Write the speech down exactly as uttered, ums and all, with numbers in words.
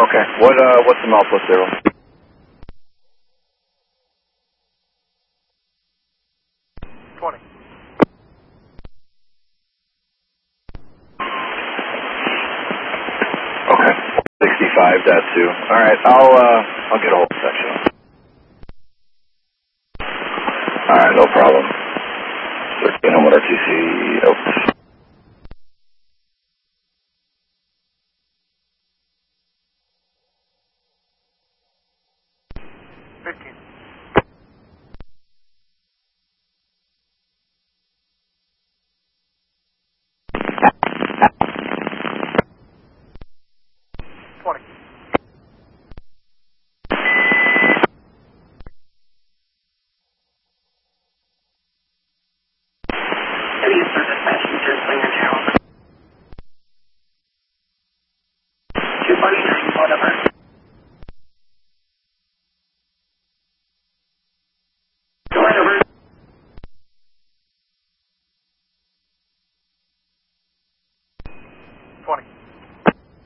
Okay. What, uh, what's the mouth plus zero? twenty. Okay. sixty-five dot two. All right. I'll, uh, I'll get a hold of section. All right. No problem. thirteen on what R T C. Oops. fifteen. twenty. W service passengers Slinger Channel. two forty-nine, whatever.